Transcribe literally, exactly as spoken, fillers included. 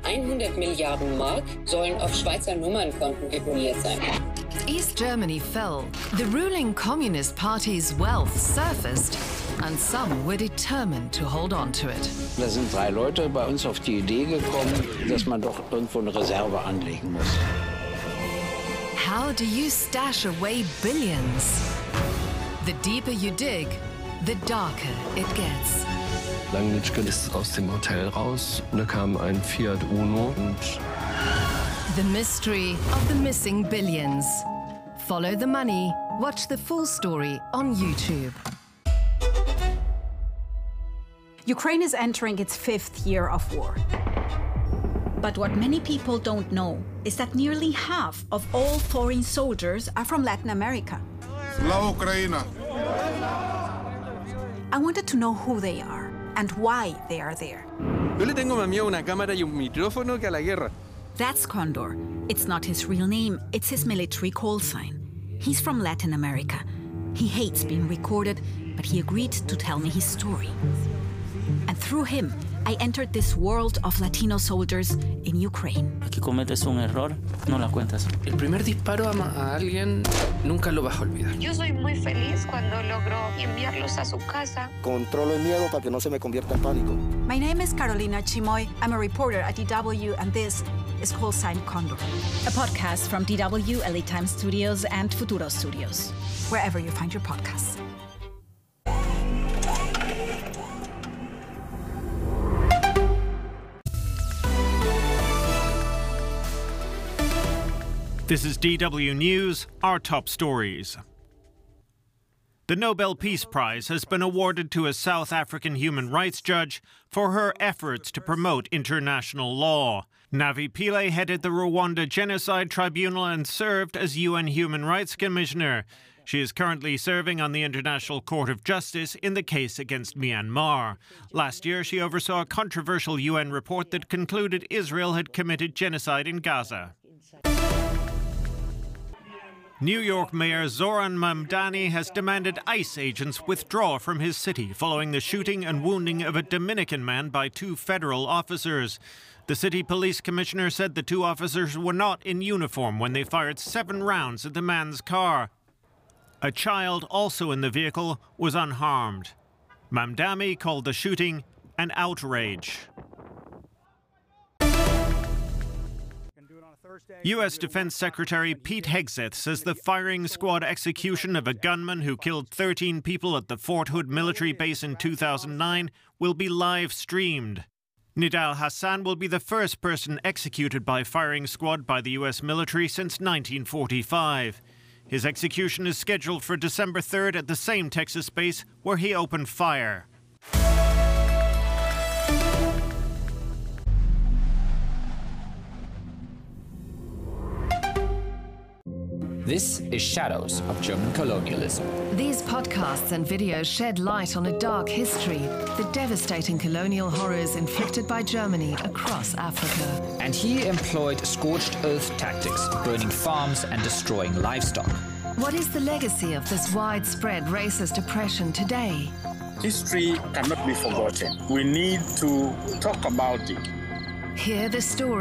hundert Milliarden Mark sollen auf Schweizer Nummernkonten deponiert sein. East Germany fell, the ruling Communist Party's wealth surfaced, and some were determined to hold on to it. Da sind drei Leute bei uns auf die Idee gekommen, dass man doch irgendwo eine Reserve anlegen muss. How do you stash away billions? The deeper you dig, the darker it gets. Langnitschke ist aus dem Hotel raus. Da kam ein Fiat Uno und... The mystery of the missing billions. Follow the money. Watch the full story on YouTube. Ukraine is entering its fifth year of war. But what many people don't know is that nearly half of all foreign soldiers are from Latin America. La Ucraina. I wanted to know who they are and why they are there. Yo le tengo más miedo a una cámara y un micrófono que a la guerra. That's Condor. It's not his real name, it's his military call sign. He's from Latin America. He hates being recorded, but he agreed to tell me his story. And through him, I entered this world of Latino soldiers in Ukraine. Aquí cometes un error, no la cuentas. El primer disparo a, a alguien nunca lo vas a olvidar. Yo soy muy feliz cuando logro enviarlos a su casa. Controlo el miedo para que no se me convierta en pánico. My name is Carolina Chimoy. I'm a reporter at D W, and this is Call Sign Condor, a podcast from D W, L A Times Studios, and Futuro Studios, wherever you find your podcasts. This is D W News, our top stories. The Nobel Peace Prize has been awarded to a South African human rights judge for her efforts to promote international law. Navi Pillay headed the Rwanda Genocide Tribunal and served as U N Human Rights Commissioner. She is currently serving on the International Court of Justice in the case against Myanmar. Last year, she oversaw a controversial U N report that concluded Israel had committed genocide in Gaza. New York Mayor Zoran Mamdani has demanded ICE agents withdraw from his city following the shooting and wounding of a Dominican man by two federal officers. The city police commissioner said the two officers were not in uniform when they fired seven rounds at the man's car. A child, also in the vehicle, was unharmed. Mamdani called the shooting an outrage. U S Defense Secretary Pete Hegseth says the firing squad execution of a gunman who killed thirteen people at the Fort Hood military base in two thousand nine will be live-streamed. Nidal Hassan will be the first person executed by firing squad by the U S military since nineteen forty-five. His execution is scheduled for December third at the same Texas base where he opened fire. This is Shadows of German Colonialism. These podcasts and videos shed light on a dark history, the devastating colonial horrors inflicted by Germany across Africa. And he employed scorched earth tactics, burning farms and destroying livestock. What is the legacy of this widespread racist oppression today? History cannot be forgotten. We need to talk about it. Hear the story.